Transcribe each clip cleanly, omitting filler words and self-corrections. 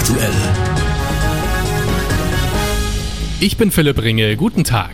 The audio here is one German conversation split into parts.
aktuell. Ich bin Philipp Ringel, guten Tag.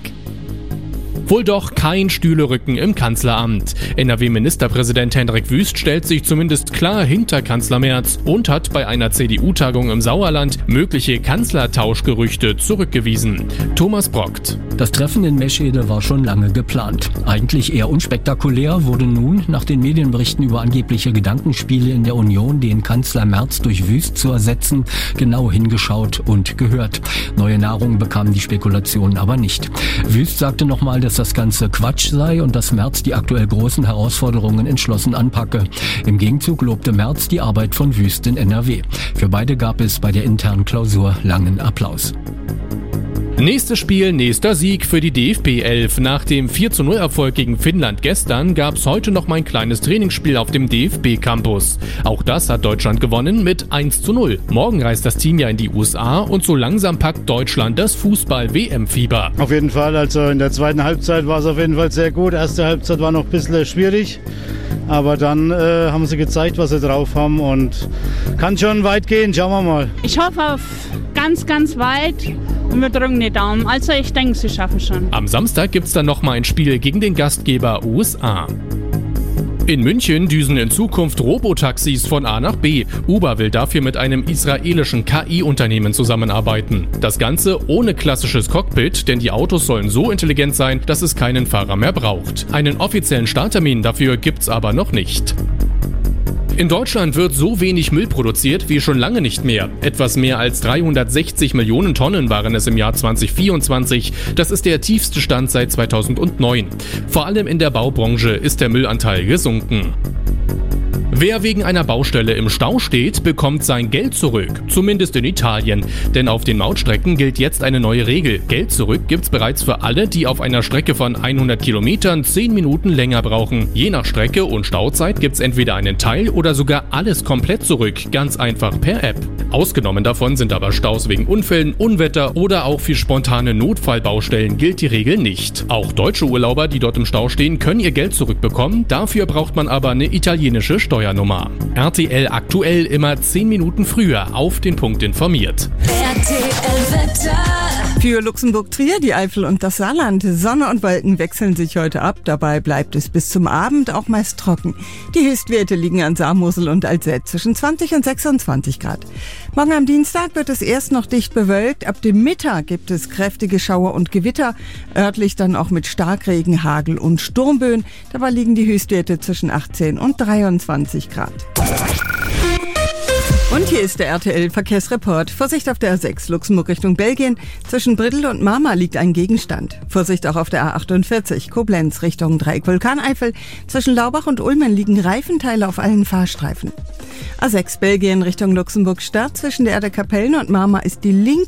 Wohl doch kein Stühlerücken im Kanzleramt. NRW-Ministerpräsident Hendrik Wüst stellt sich zumindest klar hinter Kanzler Merz und hat bei einer CDU-Tagung im Sauerland mögliche Kanzlertauschgerüchte zurückgewiesen. Thomas Brockt. Das Treffen in Meschede war schon lange geplant. Eigentlich eher unspektakulär wurde nun, nach den Medienberichten über angebliche Gedankenspiele in der Union, den Kanzler Merz durch Wüst zu ersetzen, genau hingeschaut und gehört. Neue Nahrung bekamen die Spekulationen aber nicht. Wüst sagte nochmal, dass das Ganze Quatsch sei und dass Merz die aktuell großen Herausforderungen entschlossen anpacke. Im Gegenzug lobte Merz die Arbeit von Wüst in NRW. Für beide gab es bei der internen Klausur langen Applaus. Nächstes Spiel, nächster Sieg für die DFB 11. Nach dem 4:0-Erfolg gegen Finnland gestern gab es heute noch mal ein kleines Trainingsspiel auf dem DFB-Campus. Auch das hat Deutschland gewonnen mit 1:0. Morgen reist das Team ja in die USA und so langsam packt Deutschland das Fußball-WM-Fieber. Auf jeden Fall, also in der zweiten Halbzeit war es auf jeden Fall sehr gut. Erste Halbzeit war noch ein bisschen schwierig. Aber dann haben sie gezeigt, was sie drauf haben und kann schon weit gehen. Schauen wir mal. Ich hoffe auf ganz, ganz weit und wir drücken die Daumen. Also ich denke, sie schaffen schon. Am Samstag gibt's dann nochmal ein Spiel gegen den Gastgeber USA. In München düsen in Zukunft Robotaxis von A nach B. Uber will dafür mit einem israelischen KI-Unternehmen zusammenarbeiten. Das Ganze ohne klassisches Cockpit, denn die Autos sollen so intelligent sein, dass es keinen Fahrer mehr braucht. Einen offiziellen Starttermin dafür gibt's aber noch nicht. In Deutschland wird so wenig Müll produziert wie schon lange nicht mehr. Etwas mehr als 360 Millionen Tonnen waren es im Jahr 2024. Das ist der tiefste Stand seit 2009. Vor allem in der Baubranche ist der Müllanteil gesunken. Wer wegen einer Baustelle im Stau steht, bekommt sein Geld zurück. Zumindest in Italien. Denn auf den Mautstrecken gilt jetzt eine neue Regel. Geld zurück gibt's bereits für alle, die auf einer Strecke von 100 Kilometern 10 Minuten länger brauchen. Je nach Strecke und Stauzeit gibt's entweder einen Teil oder sogar alles komplett zurück. Ganz einfach per App. Ausgenommen davon sind aber Staus wegen Unfällen, Unwetter oder auch für spontane Notfallbaustellen gilt die Regel nicht. Auch deutsche Urlauber, die dort im Stau stehen, können ihr Geld zurückbekommen. Dafür braucht man aber eine italienische Steuernummer. RTL aktuell immer 10 Minuten früher auf den Punkt informiert. Für Luxemburg-Trier, die Eifel und das Saarland. Sonne und Wolken wechseln sich heute ab. Dabei bleibt es bis zum Abend auch meist trocken. Die Höchstwerte liegen an Saar, Mosel und Alzette zwischen 20 und 26 Grad. Morgen am Dienstag wird es erst noch dicht bewölkt. Ab dem Mittag gibt es kräftige Schauer und Gewitter. Örtlich dann auch mit Starkregen, Hagel und Sturmböen. Dabei liegen die Höchstwerte zwischen 18 und 23 Grad. Und hier ist der RTL-Verkehrsreport. Vorsicht auf der A6 Luxemburg Richtung Belgien. Zwischen Briddel und Marmar liegt ein Gegenstand. Vorsicht auch auf der A48 Koblenz Richtung Dreieck Vulkaneifel. Zwischen Laubach und Ulmen liegen Reifenteile auf allen Fahrstreifen. A6 Belgien Richtung Luxemburg-Stadt. Zwischen der Erde Kapellen und Marmar ist die linke